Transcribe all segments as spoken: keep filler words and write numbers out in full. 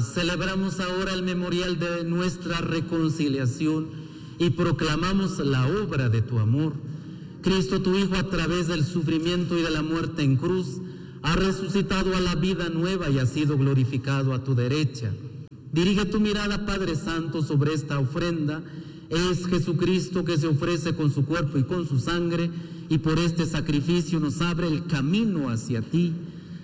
celebramos ahora el memorial de nuestra reconciliación y proclamamos la obra de tu amor. Cristo, tu Hijo, a través del sufrimiento y de la muerte en cruz, ha resucitado a la vida nueva y ha sido glorificado a tu derecha. Dirige tu mirada, Padre Santo, sobre esta ofrenda. Es Jesucristo que se ofrece con su cuerpo y con su sangre, y por este sacrificio nos abre el camino hacia ti.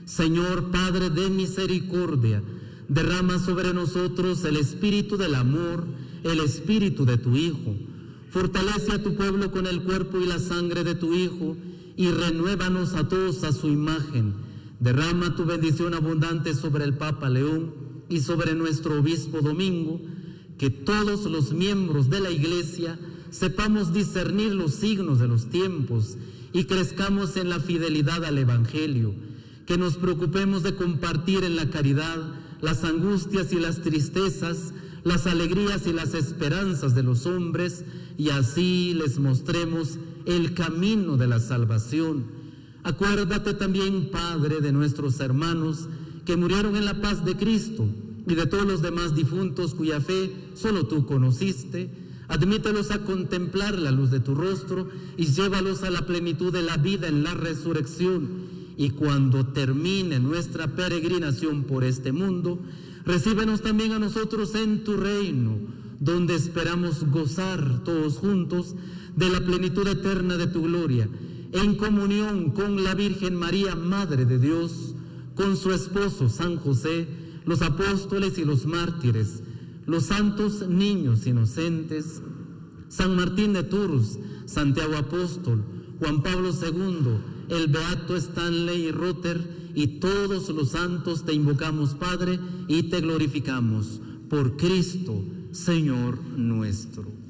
Señor Padre de misericordia, derrama sobre nosotros el espíritu del amor, el espíritu de tu Hijo. Fortalece a tu pueblo con el cuerpo y la sangre de tu Hijo y renuévanos a todos a su imagen. Derrama tu bendición abundante sobre el Papa León y sobre nuestro obispo Domingo, que todos los miembros de la Iglesia sepamos discernir los signos de los tiempos y crezcamos en la fidelidad al Evangelio, que nos preocupemos de compartir en la caridad las angustias y las tristezas, las alegrías y las esperanzas de los hombres, y así les mostremos el camino de la salvación. Acuérdate también, Padre, de nuestros hermanos que murieron en la paz de Cristo y de todos los demás difuntos cuya fe solo tú conociste. Admítelos a contemplar la luz de tu rostro y llévalos a la plenitud de la vida en la resurrección. Y cuando termine nuestra peregrinación por este mundo, recíbenos también a nosotros en tu reino, donde esperamos gozar todos juntos de la plenitud eterna de tu gloria, en comunión con la Virgen María, Madre de Dios, con su esposo San José, los apóstoles y los mártires, los santos niños inocentes, San Martín de Tours, Santiago Apóstol, Juan Pablo segundo, el beato Stanley Rother y todos los santos. Te invocamos, Padre, y te glorificamos por Cristo, Señor nuestro.